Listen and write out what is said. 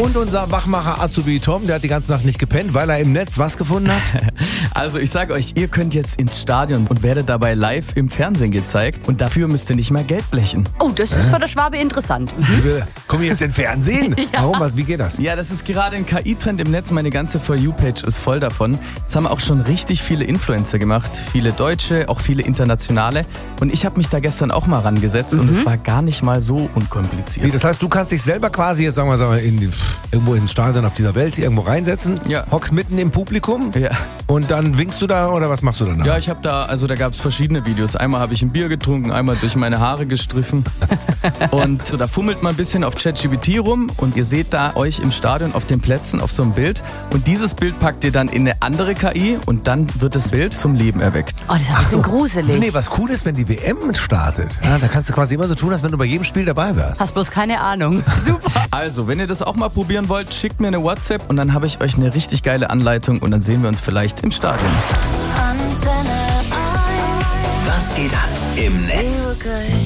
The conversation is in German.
Und unser Wachmacher Azubi Tom, der hat die ganze Nacht nicht gepennt, weil er im Netz was gefunden hat? Also ich sage euch, ihr könnt jetzt ins Stadion und werdet dabei live im Fernsehen gezeigt. Und dafür müsst ihr nicht mehr Geld blechen. Oh, das ist für der Schwabe interessant. Kommen wir jetzt in Fernsehen? Ja. Warum? Wie geht das? Ja, das ist gerade ein KI-Trend im Netz. Meine ganze For You-Page ist voll davon. Das haben auch schon richtig viele Influencer gemacht. Viele Deutsche, auch viele internationale. Und ich habe mich da gestern auch mal rangesetzt und es war gar nicht mal so unkompliziert. Wie, das heißt, du kannst dich selber quasi jetzt, sagen wir mal, irgendwo ins Stadion auf dieser Welt irgendwo reinsetzen, Ja. hockst mitten im Publikum Ja. und dann winkst du da oder was machst du danach? Ja, ich habe da gab es verschiedene Videos. Einmal habe ich ein Bier getrunken, einmal durch meine Haare gestriffen. Und so, da fummelt man ein bisschen auf ChatGPT rum und ihr seht da euch im Stadion auf den Plätzen auf so einem Bild. Und dieses Bild packt ihr dann in eine andere KI und dann wird das Bild zum Leben erweckt. Oh, das ist ein bisschen gruselig. Nee, was cool ist, wenn die WM startet. Ja, da kannst du quasi immer so tun, als wenn du bei jedem Spiel dabei wärst. Hast bloß keine Ahnung. Super. Also, wenn ihr das auch mal probieren wollt, schickt mir eine WhatsApp und dann habe ich euch eine richtig geile Anleitung und dann sehen wir uns vielleicht im Stadion. Antenne 1. Was geht ab im Netz?